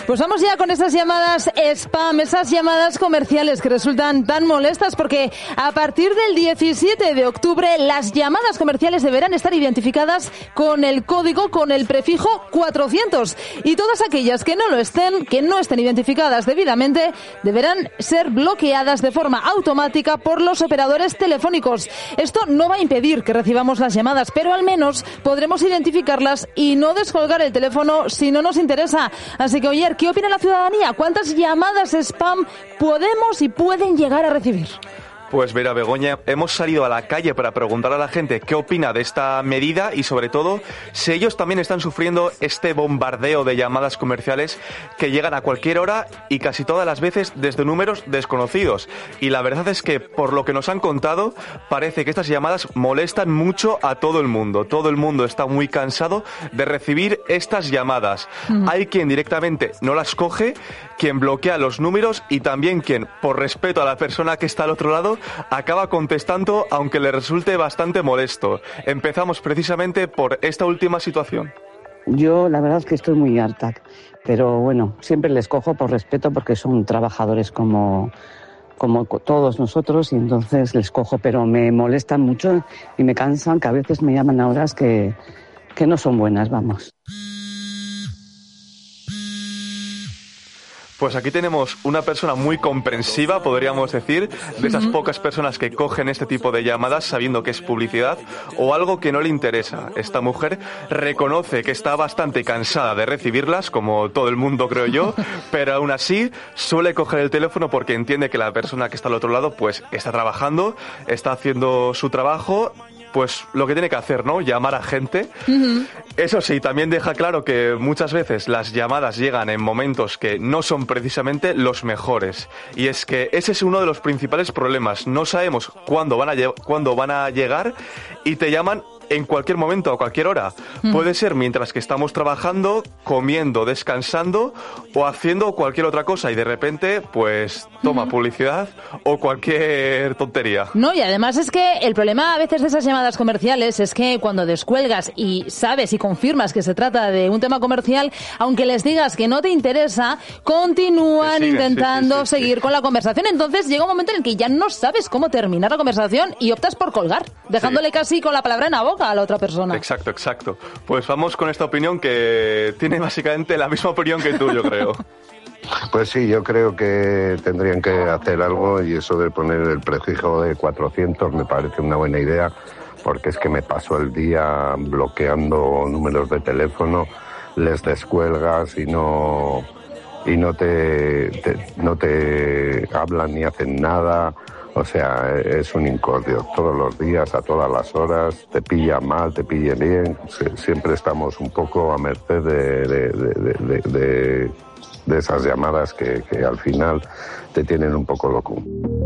Pues vamos ya con esas llamadas spam, esas llamadas comerciales que resultan tan molestas, porque a partir del 17 de octubre las llamadas comerciales deberán estar identificadas con el código, con el prefijo 400, y todas aquellas que no estén identificadas debidamente deberán ser bloqueadas de forma automática por los operadores telefónicos. Esto no va a impedir que recibamos las llamadas, pero al menos podremos identificarlas y no descolgar el teléfono si no nos interesa. Así que, oye, ¿qué opina la ciudadanía? ¿Cuántas llamadas spam podemos y pueden llegar a recibir? Pues mira, Begoña, hemos salido a la calle para preguntar a la gente qué opina de esta medida y, sobre todo, si ellos también están sufriendo este bombardeo de llamadas comerciales que llegan a cualquier hora y casi todas las veces desde números desconocidos. Y la verdad es que, por lo que nos han contado, parece que estas llamadas molestan mucho a todo el mundo. Todo el mundo está muy cansado de recibir estas llamadas. Hay quien directamente no las coge, quien bloquea los números y también quien, por respeto a la persona que está al otro lado, acaba contestando aunque le resulte bastante molesto. Empezamos precisamente por esta última situación. Yo la verdad es que estoy muy harta, pero bueno, siempre les cojo por respeto porque son trabajadores como todos nosotros, y entonces les cojo, pero me molestan mucho y me cansan, que a veces me llaman a horas que no son buenas, vamos. Pues aquí tenemos una persona muy comprensiva, podríamos decir, de esas pocas personas que cogen este tipo de llamadas sabiendo que es publicidad o algo que no le interesa. Esta mujer reconoce que está bastante cansada de recibirlas, como todo el mundo creo yo, pero aún así suele coger el teléfono porque entiende que la persona que está al otro lado pues está trabajando, está haciendo su trabajo, pues lo que tiene que hacer, ¿no? Llamar a gente. Eso sí, también deja claro que muchas veces las llamadas llegan en momentos que no son precisamente los mejores. Y es que ese es uno de los principales problemas. No sabemos cuándo van a llegar y te llaman en cualquier momento, a cualquier hora. Puede ser mientras que estamos trabajando, comiendo, descansando o haciendo cualquier otra cosa y de repente, pues, toma publicidad o cualquier tontería. No, y además es que el problema a veces de esas llamadas comerciales es que cuando descuelgas y sabes y confirmas que se trata de un tema comercial, aunque les digas que no te interesa, continúan intentando seguir con la conversación. Entonces llega un momento en el que ya no sabes cómo terminar la conversación y optas por colgar, dejándole casi con la palabra en la boca a la otra persona. Exacto. Pues vamos con esta opinión que tiene básicamente la misma opinión que tú, yo creo. Pues sí, yo creo que tendrían que hacer algo, y eso de poner el prefijo de 400 me parece una buena idea, porque es que me paso el día bloqueando números de teléfono, les descuelgas y no te hablan ni hacen nada. O sea, es un incordio. Todos los días, a todas las horas, te pilla mal, te pille bien. Siempre estamos un poco a merced de esas llamadas que al final te tienen un poco loco.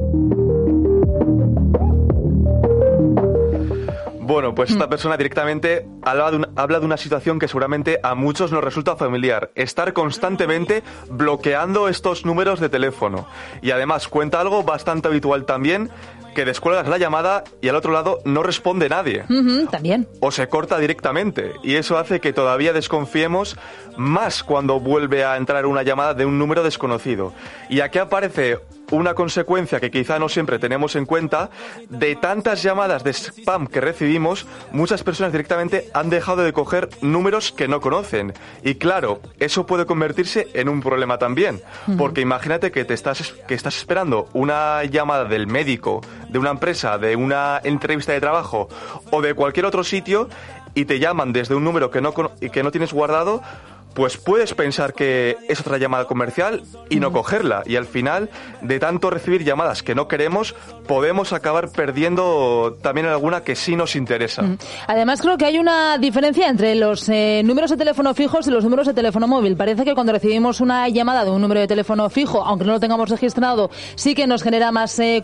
Bueno, pues esta persona directamente habla de una situación que seguramente a muchos nos resulta familiar. Estar constantemente bloqueando estos números de teléfono. Y además cuenta algo bastante habitual también, que descuelgas la llamada y al otro lado no responde nadie. También. O se corta directamente. Y eso hace que todavía desconfiemos más cuando vuelve a entrar una llamada de un número desconocido. Y aquí aparece una consecuencia que quizá no siempre tenemos en cuenta. De tantas llamadas de spam que recibimos, muchas personas directamente han dejado de coger números que no conocen. Y claro, eso puede convertirse en un problema también. Porque imagínate que estás esperando una llamada del médico, de una empresa, de una entrevista de trabajo o de cualquier otro sitio y te llaman desde un número que no tienes guardado. Pues puedes pensar que es otra llamada comercial y no cogerla. Y al final, de tanto recibir llamadas que no queremos, podemos acabar perdiendo también alguna que sí nos interesa. Además, creo que hay una diferencia entre los números de teléfono fijos y los números de teléfono móvil. Parece que cuando recibimos una llamada de un número de teléfono fijo, aunque no lo tengamos registrado, sí que nos genera más